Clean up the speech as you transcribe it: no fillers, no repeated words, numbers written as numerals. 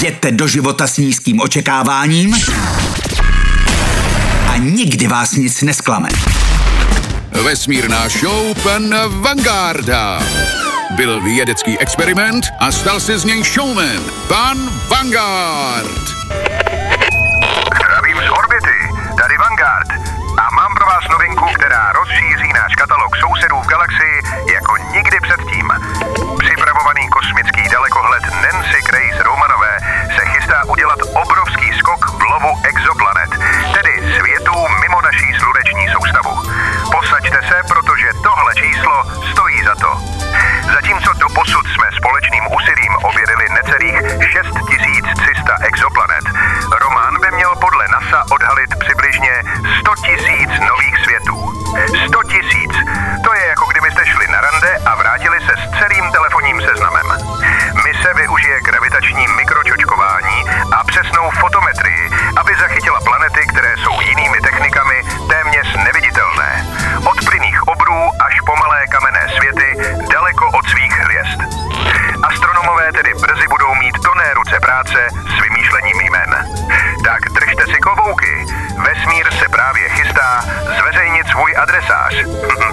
Jděte do života s nízkým očekáváním a nikdy vás nic nesklame. Vesmírná show pana Vangarda. Byl vědecký experiment a stal se z něj showman. Pan Vanguard. Zdravím z orbity, tady Vanguard. A mám pro vás novinku, která rozšíří náš katalog sousedů v galaxii jako nikdy předtím. Připravovaný kosmický dalekohled Nancy Grace Romanové se chystá udělat obrovský skok v lovu exoplanet, tedy světů mimo naší sluneční soustavu. Posaďte se, protože tohle číslo stojí za to. Zatímco doposud jsme společným úsilím objevili necelých 6300 exoplanet, Roman by měl podle NASA odhalit přibližně 100 000 nových světů. 100 000! To je jako kdybyste šli na rande a vrátili se s celým telefonním seznamem. Mise využije gravitační mikročočkování a přesnou fotometrii, aby zachytila planety, které jsou jinými technikami téměř neviditelné. Od plynných obrů až po malé kamenné světy daleko od svých hvězd. Astronomové tedy brzy budou mít plné ruce práce s vymýšlením jmen. Tak držte si klobouky. Vesmír se právě chystá zveřejnit svůj adresář.